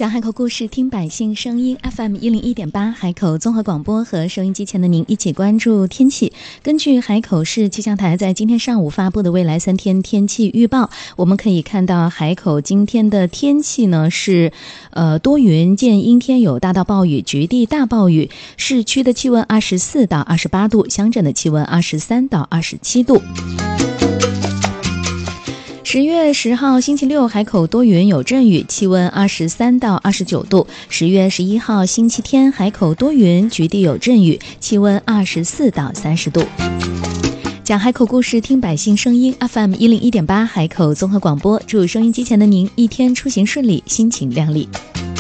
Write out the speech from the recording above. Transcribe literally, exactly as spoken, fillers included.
讲海口故事，听百姓声音 F M 一零一点八，海口综合广播和收音机前的您一起关注天气。根据海口市气象台在今天上午发布的未来三天天气预报，我们可以看到海口今天的天气呢是呃多云见阴天，有大到暴雨，局地大暴雨。市区的气温二十四到二十八度，乡镇的气温二十三到二十七度。十月十号星期六，海口多云有阵雨，气温二十三到二十九度。十月十一号星期天，海口多云，局地有阵雨，气温二十四到三十度。讲海口故事，听百姓声音 F M 一零一点八，海口综合广播。祝收音机前的您一天出行顺利，心情亮丽。